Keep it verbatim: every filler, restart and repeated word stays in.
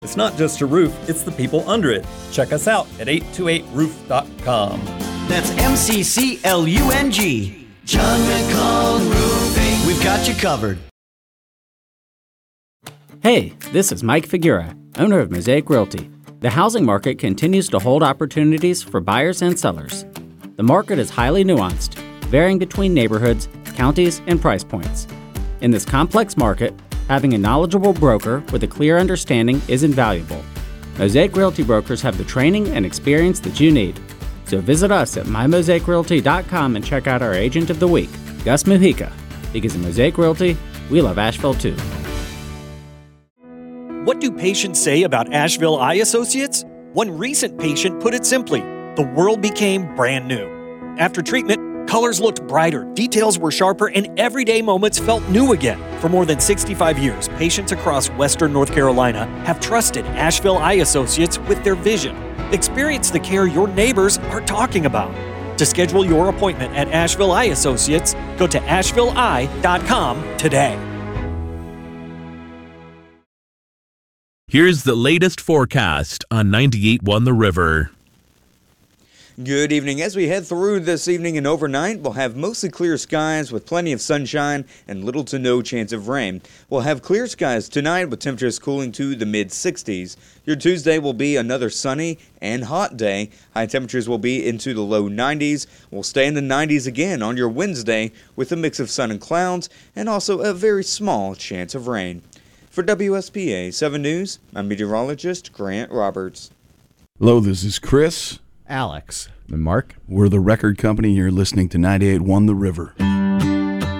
It's not just a roof, it's the people under it. Check us out at eight two eight roof dot com. That's M C C L U N G. John McClung Roofing. We've got you covered. Hey, this is Mike Figura, owner of Mosaic Realty. The housing market continues to hold opportunities for buyers and sellers. The market is highly nuanced, varying between neighborhoods, counties, and price points. In this complex market, having a knowledgeable broker with a clear understanding is invaluable. Mosaic Realty brokers have the training and experience that you need. So visit us at my mosaic realty dot com and check out our agent of the week, Gus Mujica. Because in Mosaic Realty, we love Asheville too. What do patients say about Asheville Eye Associates? One recent patient put it simply, the world became brand new. After treatment, colors looked brighter, details were sharper, and everyday moments felt new again. For more than sixty-five years, patients across Western North Carolina have trusted Asheville Eye Associates with their vision. Experience the care your neighbors are talking about. To schedule your appointment at Asheville Eye Associates, go to asheville eye dot com today. Here's the latest forecast on ninety-eight point one The River. Good evening. As we head through this evening and overnight, we'll have mostly clear skies with plenty of sunshine and little to no chance of rain. We'll have clear skies tonight with temperatures cooling to the mid sixties. Your Tuesday will be another sunny and hot day. High temperatures will be into the low nineties. We'll stay in the nineties again on your Wednesday with a mix of sun and clouds and also a very small chance of rain. For W S P A seven News, I'm meteorologist Grant Roberts. Hello, this is Chris. Alex. And Mark. We're the record company. You're listening to ninety-eight point one The River.